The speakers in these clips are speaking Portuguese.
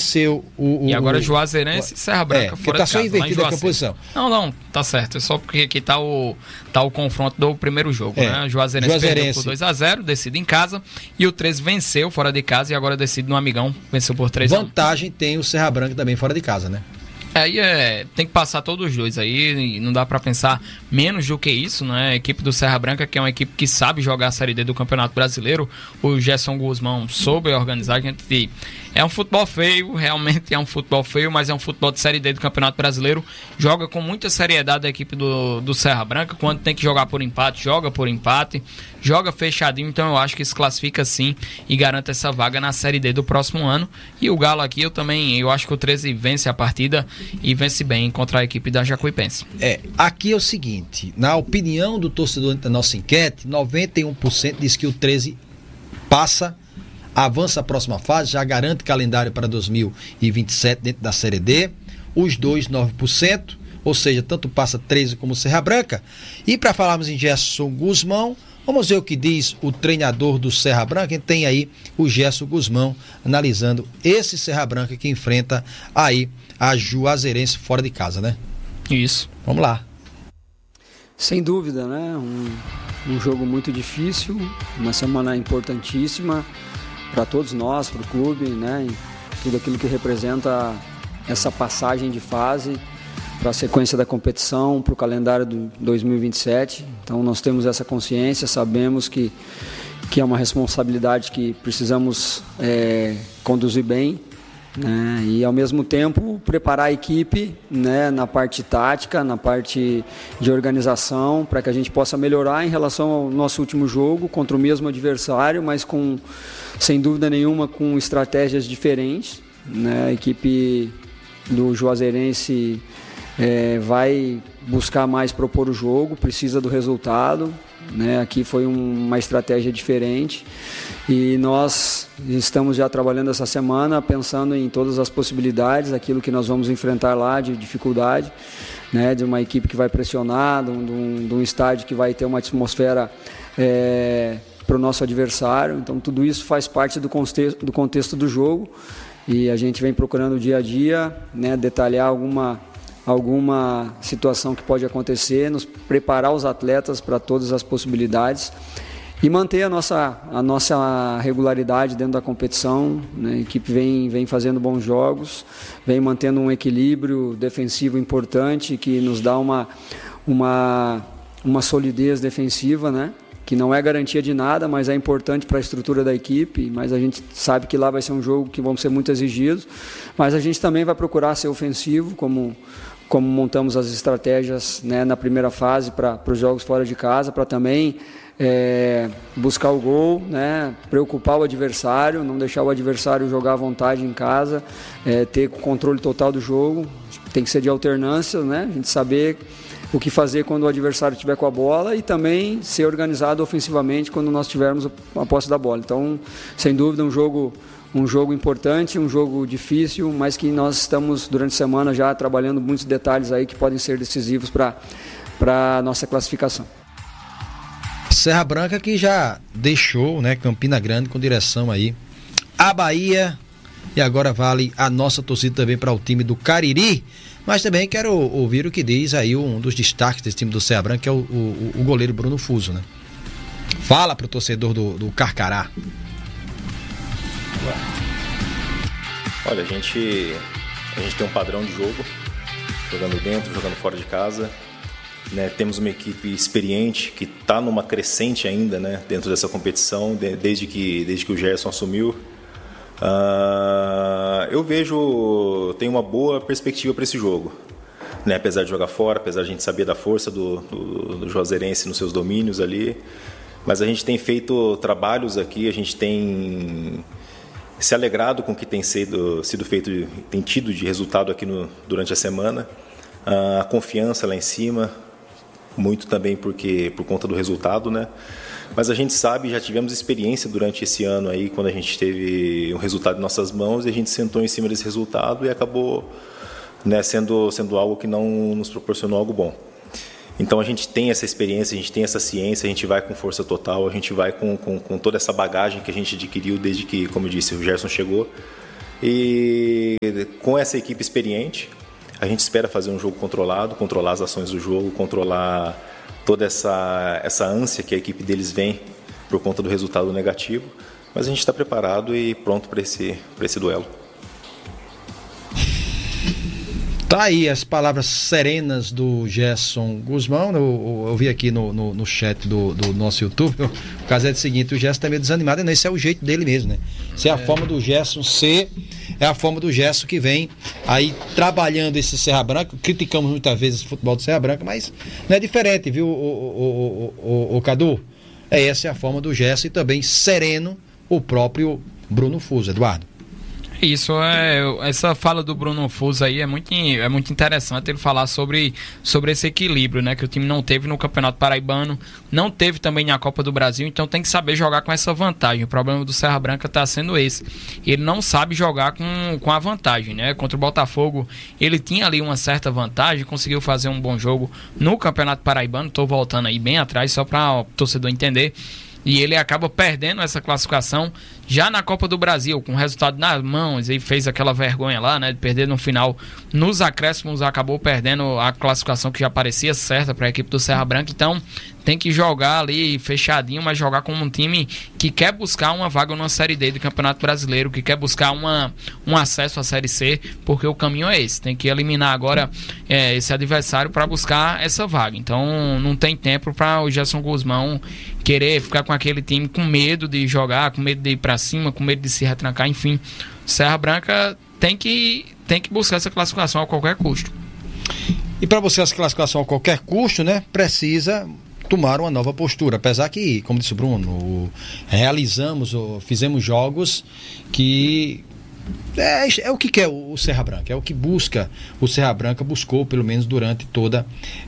venceu E agora Juazeirense e Serra Branca fora de casa. Tá só invertida a composição. Não, tá certo. É só porque aqui tá o confronto do primeiro jogo, né? Juazeirense perdeu por 2-0, decide em casa. E o 13 venceu fora de casa e agora decide no Amigão. Venceu por 3-1. Vantagem tem o Serra Branca também fora de casa, né? Aí tem que passar todos os dois aí, não dá pra pensar menos do que isso, né? A equipe do Serra Branca, que é uma equipe que sabe jogar a Série D do Campeonato Brasileiro, o Gerson Guzmão soube organizar, é um futebol feio, realmente é um futebol feio, mas é um futebol de Série D do Campeonato Brasileiro, joga com muita seriedade a equipe do Serra Branca, quando tem que jogar por empate, joga por empate, joga fechadinho, então eu acho que se classifica sim e garante essa vaga na Série D do próximo ano. E o Galo aqui, eu acho que o 13 vence a partida e vence bem contra a equipe da Jacuipense. Aqui é o seguinte, na opinião do torcedor da nossa enquete, 91% diz que o 13 passa, avança a próxima fase, já garante calendário para 2027 dentro da Série D, os dois 9%, ou seja, tanto passa 13 como Serra Branca. E para falarmos em Gerson Guzmão, vamos ver o que diz o treinador do Serra Branca. Quem tem aí o Gerson Guzmão analisando esse Serra Branca que enfrenta aí a Juazeirense fora de casa, né? Isso. Vamos lá. Sem dúvida, né? Um jogo muito difícil, uma semana importantíssima para todos nós, para o clube, né? Tudo aquilo que representa essa passagem de fase para a sequência da competição, para o calendário do 2027. Então nós temos essa consciência, sabemos que é uma responsabilidade que precisamos conduzir bem, né? E ao mesmo tempo preparar a equipe, né, na parte tática, na parte de organização, para que a gente possa melhorar em relação ao nosso último jogo contra o mesmo adversário, mas sem dúvida nenhuma com estratégias diferentes, né? A equipe do Juazeirense vai buscar mais propor o jogo, precisa do resultado, né? Aqui foi uma estratégia diferente e nós estamos já trabalhando essa semana pensando em todas as possibilidades, aquilo que nós vamos enfrentar lá de dificuldade, né? De uma equipe que vai pressionar, de um estádio que vai ter uma atmosfera para o nosso adversário. Então tudo isso faz parte do contexto do jogo e a gente vem procurando dia a dia, né, detalhar alguma situação que pode acontecer, nos preparar os atletas para todas as possibilidades e manter a nossa regularidade dentro da competição, né? A equipe vem fazendo bons jogos, vem mantendo um equilíbrio defensivo importante que nos dá uma solidez defensiva, né? Que não é garantia de nada, mas é importante para a estrutura da equipe, mas a gente sabe que lá vai ser um jogo que vão ser muito exigidos, mas a gente também vai procurar ser ofensivo, como montamos as estratégias, né, na primeira fase para os jogos fora de casa, para também buscar o gol, né, preocupar o adversário, não deixar o adversário jogar à vontade em casa, ter o controle total do jogo, tem que ser de alternância, né, a gente saber o que fazer quando o adversário estiver com a bola e também ser organizado ofensivamente quando nós tivermos a posse da bola. Então, sem dúvida, um jogo importante, um jogo difícil, mas que nós estamos durante a semana já trabalhando muitos detalhes aí que podem ser decisivos para a nossa classificação. Serra Branca que já deixou, né, Campina Grande com direção aí à Bahia e agora vale a nossa torcida também para o time do Cariri, mas também quero ouvir o que diz aí um dos destaques desse time do Serra Branca, que é o goleiro Bruno Fuso, né? Fala pro torcedor do Carcará. Olha, a gente tem um padrão de jogo, jogando dentro, jogando fora de casa, né? Temos uma equipe experiente que está numa crescente ainda, né, dentro dessa competição, desde que o Gerson assumiu. Eu tenho uma boa perspectiva para esse jogo, né? Apesar de jogar fora, apesar de a gente saber da força do Juazeirense nos seus domínios ali, mas a gente tem feito trabalhos aqui, a gente tem se alegrado com o que tem sido feito, tem tido de resultado aqui durante a semana. A confiança lá em cima, muito também por conta do resultado, né? Mas a gente sabe, já tivemos experiência durante esse ano aí, quando a gente teve um resultado em nossas mãos e a gente sentou em cima desse resultado e acabou, né, sendo algo que não nos proporcionou algo bom. Então a gente tem essa experiência, a gente tem essa ciência, a gente vai com força total, a gente vai com toda essa bagagem que a gente adquiriu desde que, como eu disse, o Gerson chegou. E com essa equipe experiente, a gente espera fazer um jogo controlado, controlar as ações do jogo, controlar toda essa ânsia que a equipe deles vem por conta do resultado negativo. Mas a gente está preparado e pronto para esse duelo. Tá aí as palavras serenas do Gerson Guzmão. Eu vi aqui no chat do nosso YouTube. O caso é o seguinte: o Gerson tá meio desanimado. Não, esse é o jeito dele mesmo, né? Essa é a forma do Gerson ser. É a forma do Gerson que vem aí trabalhando esse Serra Branca. Criticamos muitas vezes o futebol do Serra Branca, mas não é diferente, viu, o Cadu? Essa é a forma do Gerson, e também sereno o próprio Bruno Fuso, Eduardo. Isso, essa fala do Bruno Fuso aí é muito interessante ele falar sobre esse equilíbrio, né, que o time não teve no Campeonato Paraibano, não teve também na Copa do Brasil, então tem que saber jogar com essa vantagem. O problema do Serra Branca está sendo esse, ele não sabe jogar com a vantagem, né? Contra o Botafogo ele tinha ali uma certa vantagem, conseguiu fazer um bom jogo no Campeonato Paraibano, estou voltando aí bem atrás só para o torcedor entender, e ele acaba perdendo essa classificação já na Copa do Brasil, com o resultado nas mãos, e fez aquela vergonha lá, né, de perder no final. Nos acréscimos acabou perdendo a classificação que já parecia certa para a equipe do Serra Branca. Então tem que jogar ali fechadinho, mas jogar como um time que quer buscar uma vaga numa Série D do Campeonato Brasileiro, que quer buscar um acesso à Série C, porque o caminho é esse. Tem que eliminar agora esse adversário para buscar essa vaga. Então não tem tempo para o Gerson Guzmão querer ficar com aquele time com medo de jogar, com medo de ir para cima, com medo de se retrancar, enfim. Serra Branca tem que buscar essa classificação a qualquer custo. E para buscar essa classificação a qualquer custo, né, precisa tomar uma nova postura, apesar que, como disse o Bruno, fizemos jogos que é o que quer o Serra Branca, é o que busca, o Serra Branca buscou, pelo menos durante toda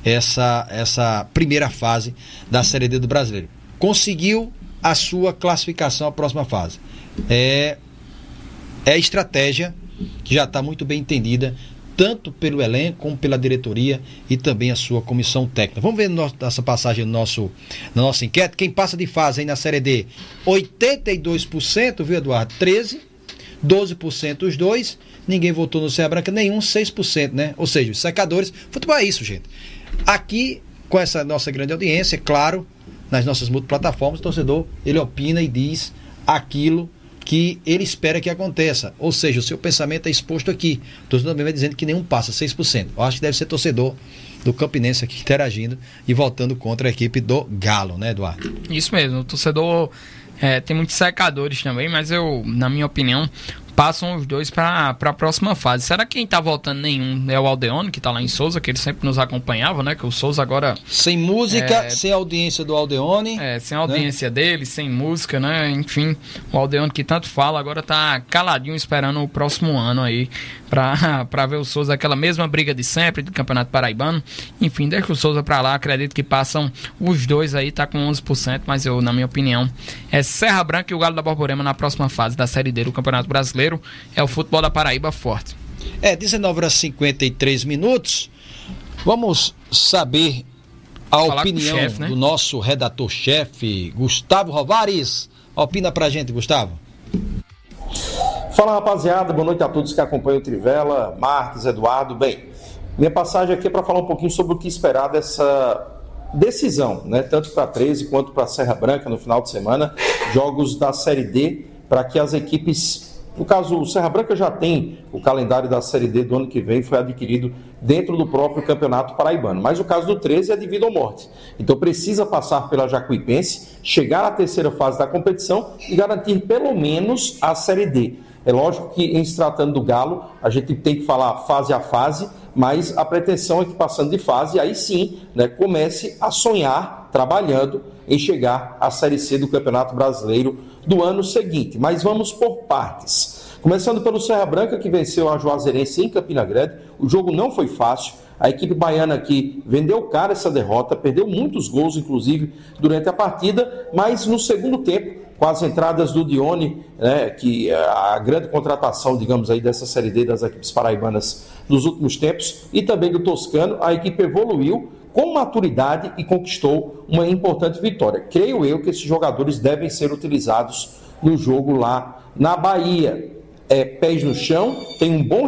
essa primeira fase da Série D do Brasileiro. Conseguiu a sua classificação à próxima fase. É estratégia que já está muito bem entendida, tanto pelo elenco como pela diretoria e também a sua comissão técnica. Vamos ver essa passagem na nossa enquete. Quem passa de fase aí na Série D? 82%, viu, Eduardo? 13%, 12% os dois. Ninguém votou no Serra Branca, nenhum, 6%, né? Ou seja, os secadores. Futebol é isso, gente. Aqui, com essa nossa grande audiência, é claro, nas nossas multiplataformas, o torcedor, ele opina e diz aquilo que ele espera que aconteça. Ou seja, o seu pensamento é exposto aqui. O torcedor também vai dizendo que nenhum passa, 6%. Eu acho que deve ser torcedor do Campinense aqui interagindo e votando contra a equipe do Galo, né, Eduardo? Isso mesmo, o torcedor tem muitos secadores também, mas na minha opinião, passam os dois para a próxima fase. Será que quem está votando nenhum é o Aldeone, que está lá em Souza, que ele sempre nos acompanhava, né? Que o Souza agora... Sem música, sem audiência do Aldeone. Sem audiência, né, dele, sem música, né? Enfim, o Aldeone que tanto fala, agora está caladinho esperando o próximo ano aí para ver o Souza, aquela mesma briga de sempre do Campeonato Paraibano. Enfim, deixa o Souza para lá, acredito que passam os dois aí, tá com 11%, mas na minha opinião, é Serra Branca e o Galo da Borborema na próxima fase da Série D do Campeonato Brasileiro. É o futebol da Paraíba forte. 19h53. Vamos saber a opinião chefe, né, do nosso redator-chefe, Gustavo Rovares. Opina pra gente, Gustavo. Fala, rapaziada, boa noite a todos que acompanham o Trivela, Marques, Eduardo. Bem, minha passagem aqui é para falar um pouquinho sobre o que esperar dessa decisão, né? Tanto para 13 quanto para Serra Branca no final de semana, jogos da Série D, para que as equipes... No caso, o Serra Branca já tem o calendário da Série D do ano que vem, foi adquirido dentro do próprio Campeonato Paraibano. Mas o caso do 13 é de vida ou morte. Então precisa passar pela Jacuipense, chegar à terceira fase da competição e garantir pelo menos a Série D. É lógico que, em se tratando do Galo, a gente tem que falar fase a fase, mas a pretensão é que, passando de fase, aí sim, né, comece a sonhar, trabalhando em chegar à Série C do Campeonato Brasileiro do ano seguinte. Mas vamos por partes. Começando pelo Serra Branca, que venceu a Juazeirense em Campina Grande. O jogo não foi fácil. A equipe baiana aqui vendeu caro essa derrota, perdeu muitos gols, inclusive, durante a partida, mas no segundo tempo, com as entradas do Dione, né, que é a grande contratação, digamos aí, dessa Série D das equipes paraibanas nos últimos tempos, e também do Toscano, a equipe evoluiu com maturidade e conquistou uma importante vitória. Creio eu que esses jogadores devem ser utilizados no jogo lá na Bahia. pés no chão, tem um bom